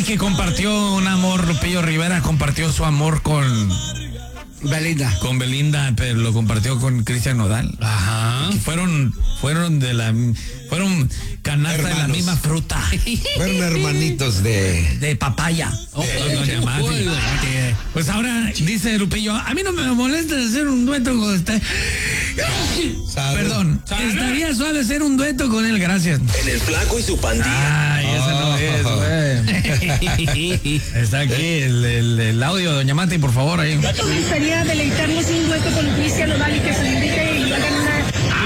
¿Sabes que compartió un amor? Lupillo Rivera compartió su amor con Belinda, pero lo compartió con Cristian Nodal. Ajá. Fueron canasta Hermanos. de la misma fruta. Fueron hermanitos de Papaya. Doña Mati. Pues ahora dice Lupillo, a mí no me molesta hacer un dueto con usted. Salud. Perdón, estaría suave hacer un dueto con él, gracias. En el Flaco y su pandilla. Ay, esa no es, güey. Está aquí el audio de Doña Mati, por favor, ahí. Me gustaría deleitarnos un dueto con Cristian Nodal y que se invite y hagan una...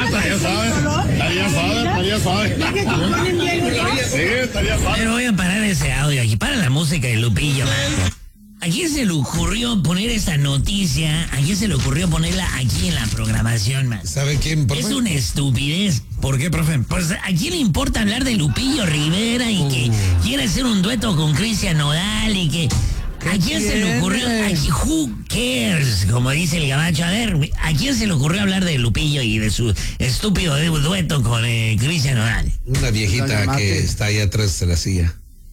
Estaría suave. Ya que componen bien, ¿no? Sí, estaría suave. Pero voy a parar ese audio aquí. Para la música de Lupillo, man. ¿A quién se le ocurrió poner esta noticia? ¿A quién se le ocurrió ponerla aquí en la programación, man? ¿Sabe quién? Es una estupidez. ¿Por qué, profe? Pues, ¿a quién le importa hablar de Lupillo Rivera y que quiere hacer un dueto con Cristian Nodal y que... ¿A quién se le ocurrió? Who cares? Como dice el gabacho. A ver, ¿a quién se le ocurrió hablar de Lupillo y de su estúpido dueto con Cristian Nodal? Una viejita que está ahí atrás de la silla.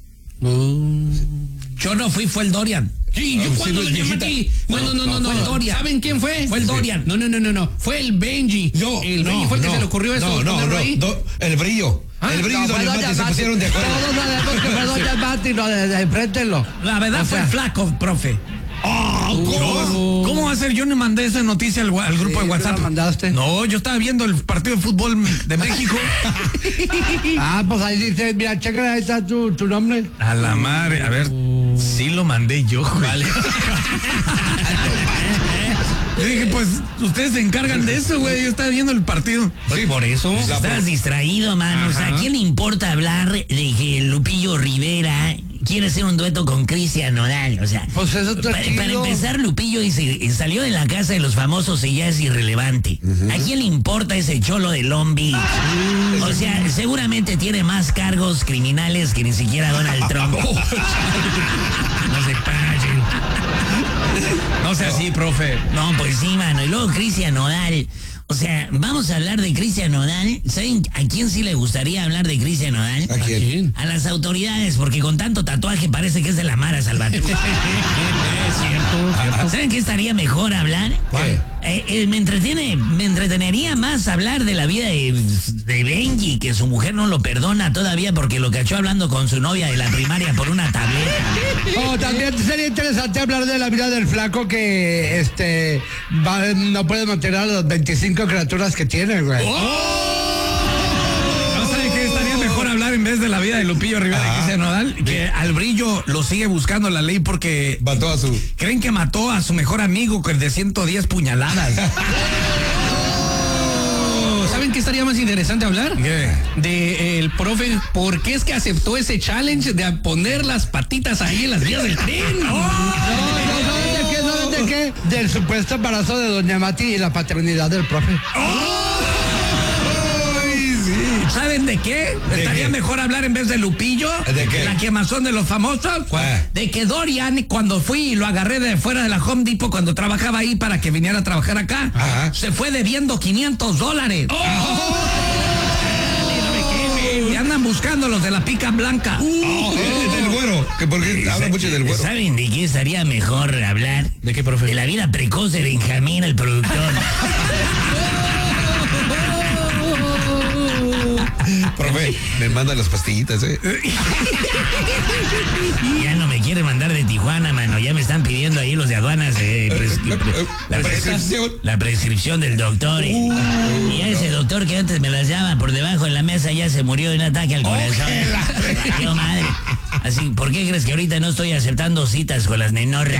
Yo no fui, fue el Dorian. Sí, yo cuando sí, le llamé viejita. aquí. No. fue el Dorian. ¿Saben quién fue? Fue el Dorian. No. Fue el Benji. El Benji fue el que se le ocurrió eso. ponerlo ahí. El brillo. El brillo y Doña Mati se pusieron de acuerdo. Todos sabemos que fue Doña Mati, no, enfréntenlo. La verdad fue el Flaco, profe. ¿Cómo va a ser? Yo no mandé esa noticia al grupo de WhatsApp. ¿La mandaste? No, yo estaba viendo el partido de fútbol de México. Pues ahí dice, mira, checa, ahí está tu nombre. A la madre, a ver, sí lo mandé yo, vale. Yo dije, pues, ustedes se encargan de eso, güey. Yo estaba viendo el partido. Sí, por eso. Estás distraído, man. O sea, ¿a quién le importa hablar de que Lupillo Rivera quiere hacer un dueto con Cristian Nodal? O sea, Pues eso está para chido. empezar, Lupillo salió de la casa de los famosos y ya es irrelevante. ¿A quién le importa ese cholo de Long Beach? O sea, seguramente tiene más cargos criminales que ni siquiera Donald Trump. No se pasen. No sea así, profe. No, pues sí, mano. Y luego Cristian Nodal. O sea, vamos a hablar de Cristian Nodal. ¿Saben a quién sí le gustaría hablar de Cristian Nodal? ¿A quién? A las autoridades, porque con tanto tatuaje parece que es de la Mara Salvatrucha. Cierto. ¿Saben qué estaría mejor hablar? ¿Qué? Me entretenería más hablar de la vida de Benji, que su mujer no lo perdona todavía porque lo cachó hablando con su novia de la primaria por una tableta. También sería interesante hablar de la vida del Flaco que no puede mantener a las 25 criaturas que tiene, güey. ¿No saben qué estaría mejor hablar en vez de la vida de Lupillo Rivera y Cristian Nodal? Que al Brillo lo sigue buscando la ley porque Mató a su... creen que mató a su mejor amigo de 110 puñaladas. ¿Saben qué estaría más interesante hablar? ¿Qué? De el profe, ¿por qué es que aceptó ese challenge de poner las patitas ahí en las vías del tren? ¿Saben de qué? Del supuesto embarazo de Doña Mati y la paternidad del profe. ¿Saben de qué? Estaría qué? mejor hablar en vez de Lupillo. ¿De qué? La quemazón de los famosos. ¿Cuál? De que Dorian, cuando fui y lo agarré de fuera de la Home Depot, cuando trabajaba ahí para que viniera a trabajar acá, Ajá. se fue debiendo $500. Y andan buscando los de la pica blanca. del güero. Que porque habla mucho del güero. ¿Saben de qué estaría mejor hablar? ¿De qué, profe? De la vida precoz de Benjamín, el productor. Profe, me manda las pastillitas, Ya no me quiere mandar de Tijuana, mano. Ya me están pidiendo ahí los de aduanas. La prescripción. La prescripción del doctor. Y ya ese doctor que antes me las llama por debajo de la mesa ya se murió de un ataque al corazón. Valió madre. Así, ¿por qué crees que ahorita no estoy aceptando citas con las nenorras?